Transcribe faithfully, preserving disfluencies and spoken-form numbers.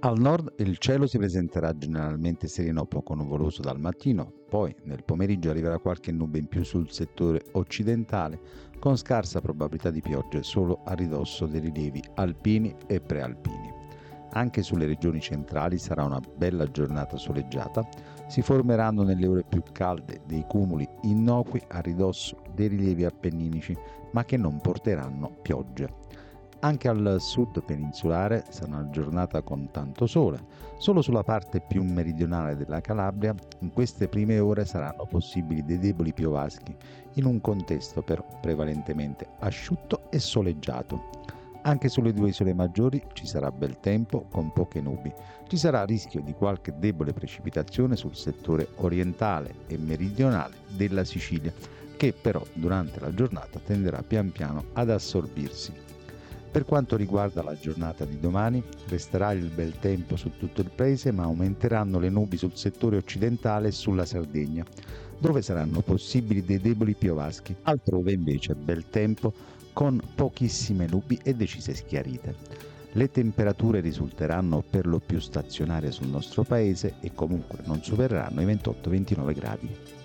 Al nord il cielo si presenterà generalmente sereno o poco nuvoloso dal mattino, poi nel pomeriggio arriverà qualche nube in più sul settore occidentale, con scarsa probabilità di piogge solo a ridosso dei rilievi alpini e prealpini. Anche sulle regioni centrali sarà una bella giornata soleggiata, si formeranno nelle ore più calde dei cumuli innocui a ridosso dei rilievi appenninici, ma che non porteranno piogge. Anche al sud peninsulare sarà una giornata con tanto sole. Solo sulla parte più meridionale della Calabria, in queste prime ore saranno possibili dei deboli piovaschi, in un contesto però prevalentemente asciutto e soleggiato. Anche sulle due isole maggiori ci sarà bel tempo con poche nubi. Ci sarà rischio di qualche debole precipitazione sul settore orientale e meridionale della Sicilia, che però durante la giornata tenderà pian piano ad assorbirsi. Per quanto riguarda la giornata di domani, resterà il bel tempo su tutto il paese, ma aumenteranno le nubi sul settore occidentale e sulla Sardegna, dove saranno possibili dei deboli piovaschi, altrove invece bel tempo con pochissime nubi e decise schiarite. Le temperature risulteranno per lo più stazionarie sul nostro paese e comunque non supereranno i ventotto ventinove gradi.